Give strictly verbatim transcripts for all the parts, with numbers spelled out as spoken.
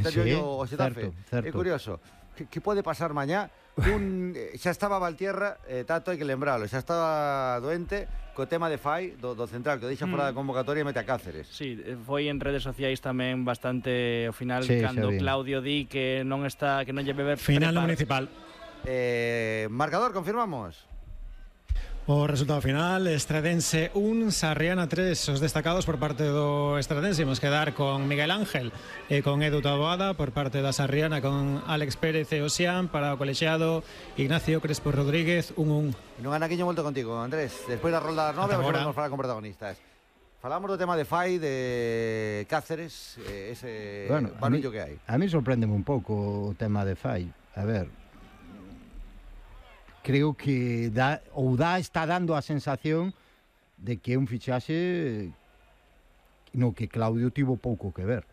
meterlo sí, o Xetafe. certo, certo. É curioso. Que, que pode pasar mañá? Un, xa estaba Valtierra, eh, Tato, hai que lembralo, xa estaba doente co tema de Fai, do, do central, que o deixa mm. fora da convocatoria e mete a Cáceres. Sí, foi en redes sociais tamén bastante, ao final, sí, cando Claudio di que non está, que non lle bebe final no municipal. Eh, marcador, confirmamos. O resultado final, Estradense un, Sarriana tres. Os destacados por parte do Estradense imos quedar con Miguel Ángel e con Edu Taboada, por parte da Sarriana con Alex Pérez e Osián, para o colexiado Ignacio Crespo Rodríguez un un. Non anaquiño volto contigo, Andrés. Despois da rolda das nove, vamos a falar con protagonistas. Falamos do tema de Fai, de Cáceres, eh, ese bueno, barullo que hai. A mí sorprendeme un pouco o tema de Fai. A ver, creo que dá, ou dá, está dando a sensación de que é un fichaxe no que Claudio tivo pouco que ver.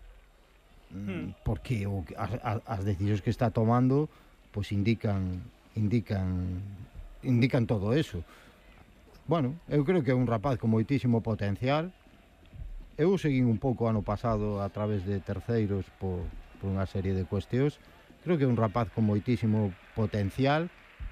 Hmm. Porque o, as, as decisións que está tomando pois indican indican indican todo eso. Bueno, eu creo que é un rapaz con moitísimo potencial. Eu seguín un pouco ano pasado a través de terceiros por, por unha serie de cuestións. Creo que é un rapaz con moitísimo potencial.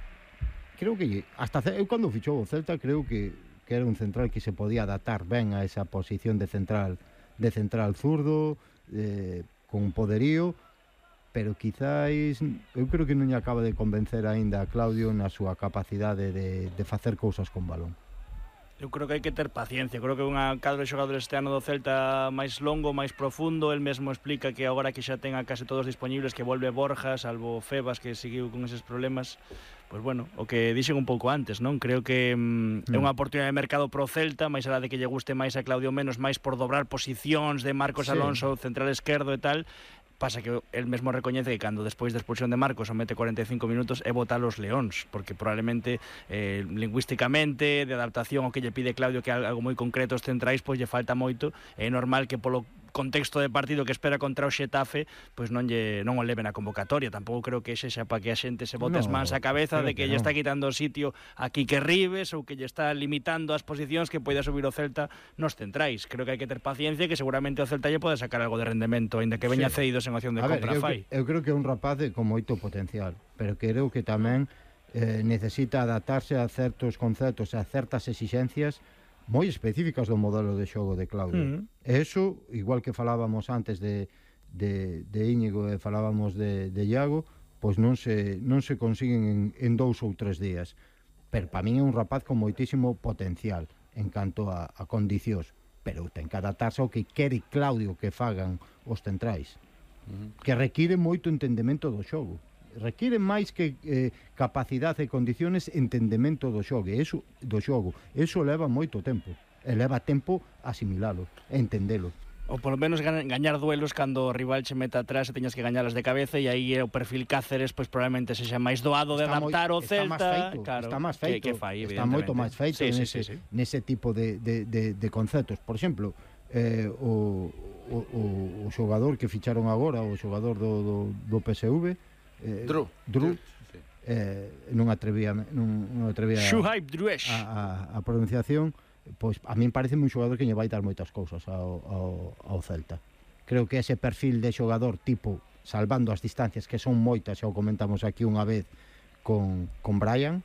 Creo que hasta eu cando fichou o Celta creo que, que era un central que se podía adaptar ben a esa posición de central de central zurdo, eh, con poderío, pero quizáis eu creo que non lle acaba de convencer aínda a Claudio na súa capacidade de, de facer cousas con balón. Eu creo que hai que ter paciencia. Creo que un cadro de xogadores este ano do Celta máis longo, máis profundo. El mesmo explica que agora que xa ten a case todos disponibles, que volve Borja, salvo Febas, que seguiu con eses problemas. Pois bueno, o que dixen un pouco antes, non? Creo que mm, é unha oportunidade de mercado pro Celta, máis alá de que lle guste máis a Claudio menos, máis por dobrar posicións de Marcos sí. Alonso, central esquerdo e tal. Pasa que el mesmo recoñece que cando despois da expulsión de Marcos o mete cuarenta e cinco minutos é botar os leóns, porque probablemente eh, lingüísticamente, de adaptación ao que lle pide Claudio, que é algo moi concreto os centrais, pois lle falta moito. É normal que polo contexto de partido que espera contra o Xetafe, pois non lle non o leven a convocatoria. Tampouco creo que xa para que a xente se bote no, as mans á cabeza de que, que lle está quitando o sitio a Quique Ribes ou que lle está limitando as posicións que poida subir o Celta nos centrais. Creo que hai que ter paciencia, que seguramente o Celta lle pode sacar algo de rendemento, aínda que veña sí. cedidos en opción de a compra. Ver, eu, Fai. Que, eu creo que é un rapaz de, con moito potencial, pero creo que tamén eh, necesita adaptarse a certos conceptos, a certas exixencias moi específicas do modelo de xogo de Claudio. Mm. E iso, igual que falábamos antes de, de, de Íñigo e falábamos de, de Iago, pois non se, non se consiguen en, en dous ou tres días. Pero para min é un rapaz con moitísimo potencial en canto a, a condicións, pero ten que adaptarse ao que quere Claudio que fagan os centrais, mm. que require moito entendemento do xogo. Requiere máis que eh, capacidade e condiciones, entendemento do xogo, eso, do xogo. Eso leva moito tempo. E leva tempo asimilalo, entendelo. Ou polo menos gañar duelos cando o rival che meta atrás e teñas que gañalas de cabeza, e aí o perfil Cáceres pois probablemente sexa máis doado de está adaptar moi, o Celta. Está máis feito, claro, está máis feito, que, que fai, está moito máis feito sí, nese, sí, sí, sí. nese tipo de, de, de, de conceptos. Por exemplo, eh, o, o, o, o xogador que ficharon agora, o xogador do, do, do P S V, Eh, Dru, Dru sí. eh, non atrevía non, non atrevía Shuaib Druesh a, a, a pronunciación, pois a min parece un xogador que lle vai dar moitas cousas ao, ao, ao Celta. Creo que ese perfil de xogador tipo, salvando as distancias que son moitas, xa o comentamos aquí unha vez con, con Brian,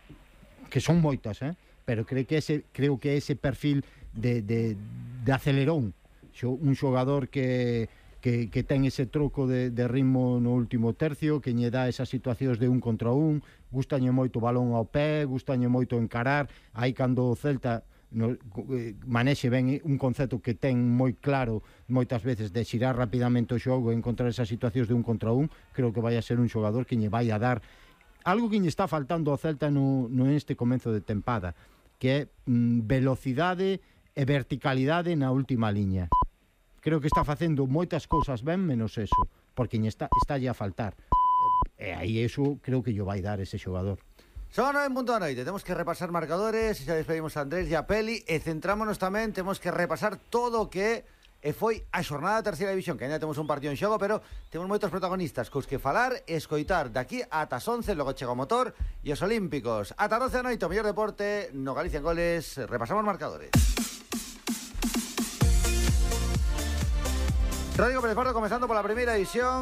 que son moitas, eh? Pero creo que ese, creo que ese perfil de, de, de acelerón, un xogador que Que, que ten ese troco de, de ritmo no último tercio, que lle dá esas situacións de un contra un, gustañe moito o balón ao pé, gustañe moito encarar, aí cando o Celta no, eh, manexe ben un concepto que ten moi claro moitas veces de xirar rapidamente o xogo e encontrar esas situacións de un contra un, creo que vai a ser un xogador que lle vai a dar algo que lle está faltando ao Celta no, no este comenzo de tempada, que é mm, velocidade e verticalidade na última liña. Creo que está facendo moitas cousas ben menos eso, porque está, está a faltar. E aí eso creo que yo vai dar ese xogador. Son nove en punto da noite, temos que repasar marcadores, xa despedimos a Andrés e a Peli, e centrámonos tamén, temos que repasar todo o que e foi a xornada da terceira división, que ainda temos un partido en xogo, pero temos moitos protagonistas cos que falar e escoitar daqui ata as once, logo chega o motor e os olímpicos. Ata doce da noite, o mellor deporte no Galicia en Goles, repasamos marcadores. Rodrigo Pérez Pardo comenzando por la primera división.